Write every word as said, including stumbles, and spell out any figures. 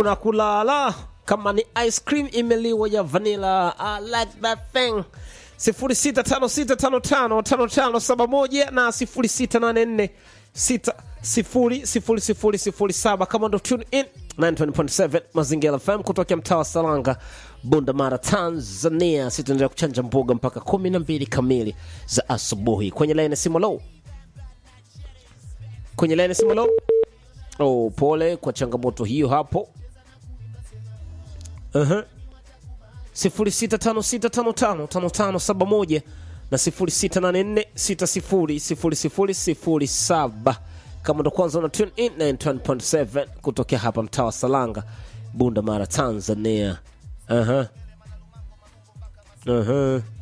kuna kulala kama ni ice cream imeliwa ya vanilla. I like that thing. sifuri sita tano sita tano tano tano tano saba moja na sifuri sita nane nne sita sifuri sifuri sifuri sifuri saba. Kama ndo tune in tisini nukta saba Mazingira F M kutoka mtaa wa Salanga, Bunda Mara, Tanzania. Sisi tunaendelea kuchanja mboga mpaka kumi na mbili kamili za asubuhi. Kwenye line simu low. Kwenye line simu low. Oh, pole kwa changamoto hiyo hapo. Uh-huh. sifuri sita tano sita tano tano tano tano saba moja na sifuri sita nane nne sita sifuri sifuri sifuri sifuri saba. Kama ndo kwanza una tune in tisini nukta saba kutokea hapa mtaa wa Salanga, Bunda Mara, Tanzania. Aha. Uh-huh. Aha. Uh-huh.